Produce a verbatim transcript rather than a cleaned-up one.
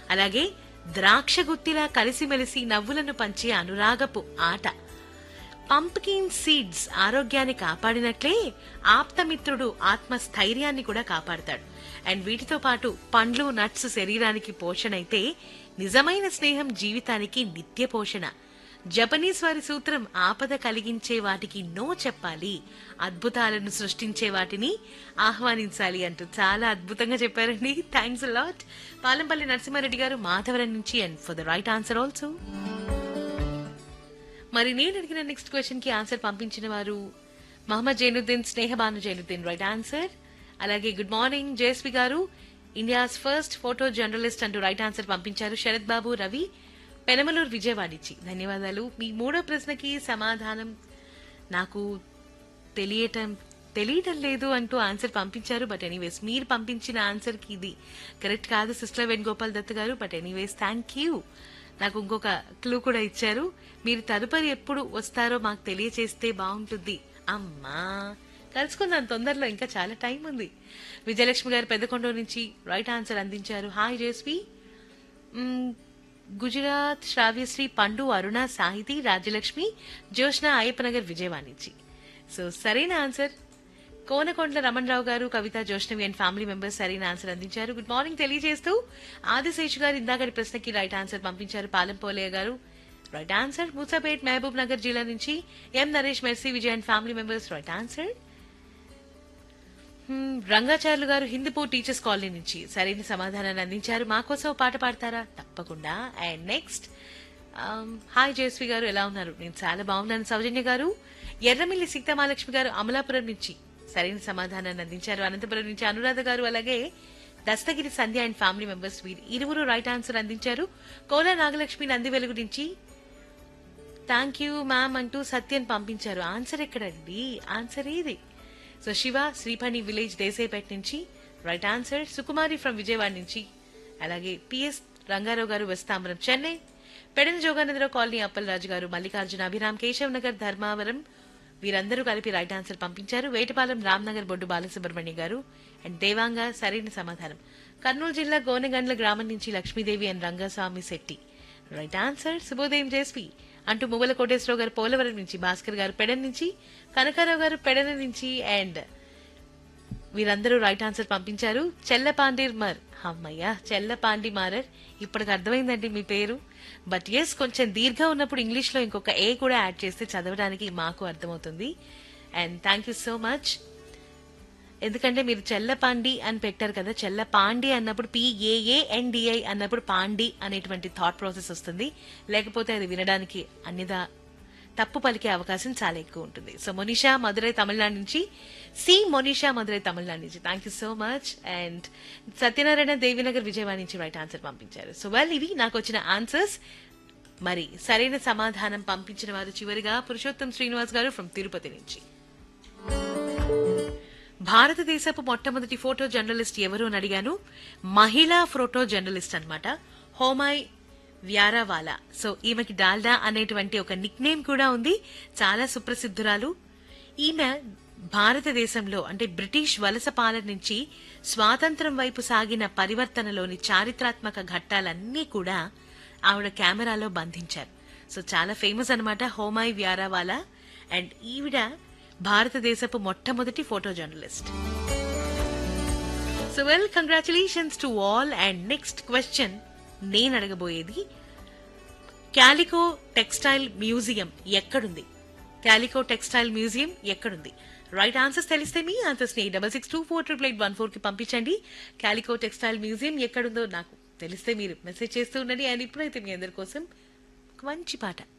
అలాగే ద్రాక్ష గుత్తిలా కలిసిమెలిసి నవ్వులను పంచే అనురాగపు ఆట. పంప్కిన్ సీడ్స్ ఆరోగ్యాన్ని కాపాడినట్లే ఆప్తమిత్రుడు ఆత్మస్థైర్యాన్ని కూడా కాపాడతాడు. అండ్ వీటితో పాటు పండ్లు నట్స్ శరీరానికి పోషణ అయితే నిజమైన స్నేహం జీవితానికి నిత్య పోషణ. జపనీస్ వారి సూత్రం ఆపద కలిగించే వాటికి నో చెప్పాలి, అద్భుతాలను సృష్టించే వాటిని ఆహ్వానించాలి అంటూ చాలా అద్భుతంగా చెప్పారండి. Thanks a lot Palampalli Narasimha Reddy గారు మాధవరం నుంచి. And for the right answer also. మరి నేను అడిగిన నెక్స్ట్ క్వశ్చన్ కి ఆన్సర్ పంపించిన వారు మహమ్మద్ జైనుద్దీన్, స్నేహబాను జైనుద్దీన్ రైట్ ఆన్సర్. అలాగే గుడ్ మార్నింగ్ జేఎస్వి గారు, ఇండియాస్ ఫస్ట్ ఫోటో జర్నలిస్ట్ అంటూ రైట్ ఆన్సర్ పంపించారు. శరత్ బాబు రవి పెనమలూరు విజయవాడిచ్చి ధన్యవాదాలు. మీ మూడో ప్రశ్నకి సమాధానం నాకు తెలియటం తెలియటం లేదు అంటూ ఆన్సర్ పంపించారు. బట్ ఎనీవేస్ మీరు పంపించిన ఆన్సర్ కి ఇది కరెక్ట్ కాదు సిస్టర్ వేణుగోపాల్ దత్ గారు. But anyways thank you. నాకు ఇంకొక క్లూ కూడా ఇచ్చారు, మీరు తదుపరి ఎప్పుడు వస్తారో మాకు తెలియచేస్తే బాగుంటుంది. అమ్మా కలుసుకుందాం తొందరలో, ఇంకా చాలా టైం ఉంది. విజయలక్ష్మి గారు పెద్దకొండ నుంచి రైట్ ఆన్సర్ అందించారు. హాయ్ జేస్వి. గుజరాత్ శ్రావ్యశ్రీ, పండు, అరుణ, సాహితి, రాజ్యలక్ష్మి, జ్యోష్న అయ్యప్పనగర్ విజయవాడ నుంచి. సో సరైన ఆన్సర్ కోనకొండల రమణరావు గారు, కవిత, జోష్నవి అండ్ ఫ్యామిలీ మెంబర్స్ సరైన ఆన్సర్ అందించారు. గుడ్ మార్నింగ్ తెలియజేస్తూ ఆదిశేషు గారు ఇందాకటి ప్రశ్నకి రైట్ ఆన్సర్ పంపించారు. పాలంపోలయ్య గారు రైట్ ఆన్సర్. మూసాపేట్ మహబూబ్ నగర్ జిల్లా నుంచి ఎం Naresh, mercy, Vijay and family members right answer. Rangacharyulu గారు హిందూపూర్ టీచర్స్ కాలనీ నుంచి సరైన సమాధానాన్ని అందించారు. మా కోసం పాట పాడతారా? తప్పకుండా. అండ్ నెక్స్ట్ హాయ్ జయశ్రీ గారు ఎలా ఉన్నారు? నేను చాలా బాగున్నాను. సౌజన్య గారు, ఎర్రమిల్లి సీతామహాలక్ష్మి గారు అమలాపురం నుంచి సరైన సమాధానాన్ని అందించారు. అనంతపురం నుంచి అనురాధ గారు, అలాగే దస్తగిరి సంధ్య అండ్ ఫ్యామిలీ మెంబర్స్ వీరు ఇరువురు రైట్ ఆన్సర్ అందించారు. కోలా నాగలక్ష్మి నంది వెలుగు నుంచి థ్యాంక్ యూ మ్యామ్ అంటూ సత్యన్ పంపించారు. ఆన్సర్ ఎక్కడండి? ఆన్సర్ ఏది? సో శివ శ్రీపణి విలేజ్ దేశాయిపేట నుంచి right answer. Sukumari from Vijayawada నుంచి, అలాగే పిఎస్ రంగారావు గారు వెస్తాంబరం చెన్నై, పెడన జోగానందరావు కాలనీ అప్పలరాజు గారు, మల్లికార్జున అభిరామ్, కేశవ్ నగర్ ధర్మావరం వీరందరూ కలిపి రైట్ ఆన్సర్ పంపించారు. వేటపాలెం రామ్నగర్ బొడ్డు బాలసుబ్రహ్మణ్య గారు అండ్ దేవాంగ సరైన సమాధానం. కర్నూలు జిల్లా గోనెగండ్ల గ్రామం నుంచి Lakshmidevi and Rangaswamy Shetty right answer. శుభోదయం జేస్వి అంటూ మువ్వల కోటేశ్వరరావు గారు పోలవరం నుంచి, భాస్కర్ గారు పెడన్ నుంచి, కనకారావు గారు పెడన నుంచి అండ్ వీరందరూ రైట్ ఆన్సర్ పంపించారు. చెల్లపాండిర్ మర్, అమ్మయ్యా చెల్లపాండి మారర్, ఇప్పటికి అర్థమైందండి మీ పేరు. బట్ ఎస్ కొంచెం దీర్ఘ ఉన్నప్పుడు ఇంగ్లీష్ లో ఇంకొక ఏ కూడా యాడ్ చేస్తే చదవడానికి మాకు అర్థమవుతుంది. And thank you so much. ఎందుకంటే మీరు చెల్లపాండి అని పెట్టారు కదా, చెల్లపాండి అన్నప్పుడు పిఏఏఎన్డిఐ అన్నప్పుడు పాండి అనేటువంటి థాట్ ప్రాసెస్ వస్తుంది, లేకపోతే అది వినడానికి అన్యదా తప్పు పలికే అవకాశం చాలా ఎక్కువ ఉంటుంది. సో మొనిషా మధురై తమిళనాడు నుంచి, సి మొనిషా మధురై తమిళనాడు నుంచి thank you so much. And Satyanarayana Devi Nagar Vijayawada నుంచి రైట్ ఆన్సర్ పంపించారు. సో వెల్ ఇవి నాకు వచ్చిన ఆన్సర్స్. మరి సరైన సమాధానం పంపించిన వారు చివరిగా పురుషోత్తం శ్రీనివాస్ గారు ఫ్రమ్ తిరుపతి నుంచి. భారతదేశపు మొట్టమొదటి ఫోటో జర్నలిస్ట్ ఎవరు అని అడిగాను. మహిళా ఫోటో జర్నలిస్ట్ అన్నమాట, హోమాయ్ వ్యారావాలా. సో ఈమెకి డాల్డా అనేటువంటి ఒక నిక్ నేమ్ కూడా ఉంది, చాలా సుప్రసిద్ధురాలు. ఈమె భారతదేశంలో అంటే బ్రిటిష్ వలస పాలన నుంచి స్వాతంత్రం వైపు సాగిన పరివర్తనలోని చారిత్రాత్మక ఘట్టాలన్నీ కూడా ఆవిడ కెమెరాలో బంధించారు. సో చాలా ఫేమస్ అన్నమాట హోమాయ్ వ్యారావాలా. అండ్ ఈవిడ భారతదేశపు మొట్టమొదటి photo journalist. So well congratulations to all. And next question నేను అడగబోయేది, క్యాలికో టెక్స్టైల్ మ్యూజియం ఎక్కడుంది? క్యాలికో టెక్స్టైల్ మ్యూజియం ఎక్కడుంది? రైట్ ఆన్సర్స్ తెలిస్తే మీ ఆన్సర్స్ ని double six two four triple eight one four కి పంపించండి. క్యాలికో టెక్స్టైల్ మ్యూజియం ఎక్కడుందో నాకు తెలిస్తే మీరు మెసేజ్ చేస్తూ ఉండండి. అండ్ ఇప్పుడైతే మీ అందరి కోసం ఒక మంచి పాట.